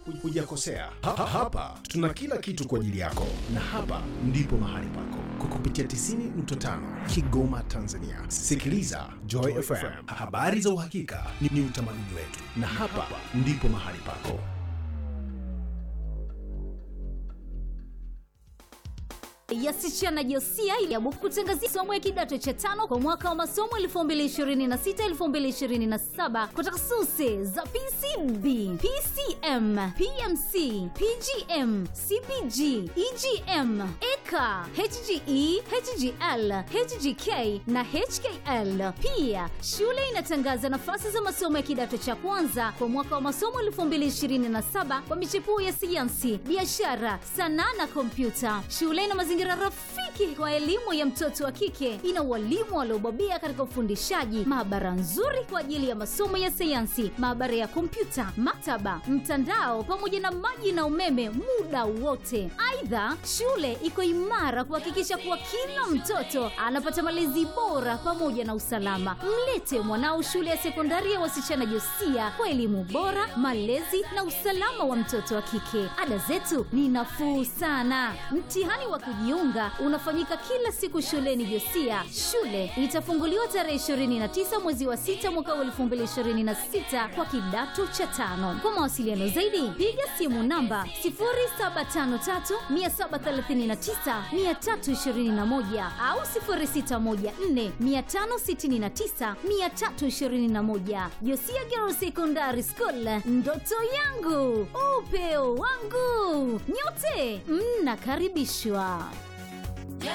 hujakosea. Hapa tuna kila kitu kwa ajili yako, na hapa ndipo mahali pako kwa kupitia 90.5 Kigoma, Tanzania. Sikiliza Joy FM, habari za uhakika ni utamaduni wetu, na hapa ndipo mahali pako. Yasichana Josia ya kutangazia somo ya kidato cha 5 kwa mwaka wa masomo 2026-2027 kwa takhasusi za PCB, PCM, PMC, PGM, CPG, EGM, EKA, HGE, HGL, HGK na HKL. Pia shule inatangaza nafasi za masomo ya kidato cha kwanza kwa mwaka wa masomo 2027 kwa michepuo ya sayansi, biashara, sanaa na kompyuta. Shule ina mazingira rafiki kwa elimu ya mtoto wa kike. Ina walimu waliobobea katika ufundishaji, maabara nzuri kwa ajili ya masomo ya sayansi, maabara ya kompyuta, maktaba, mtandao pamoja na maji na umeme muda wote. Aidha, shule iko imara kuhakikisha kuwa kila mtoto anapata malezi bora pamoja na usalama. Mlete mwanao shule ya sekondari ya wasichana Josia kwa elimu bora, malezi na usalama wa mtoto wa kike. Ada zetu ni nafuu sana. Mtihani wa kujiunga unafanyika kila siku shuleni Josia. Shule itafunguliwa tarehe 29 mwezi wa 6 mwaka 2026 kwa kidato cha 5. Kwa mawasiliano zaidi piga simu namba 0753939321 au 0614569321. Josia Girls Secondary School, ndoto yangu, upeo wangu. Nyote mnakaribishwa.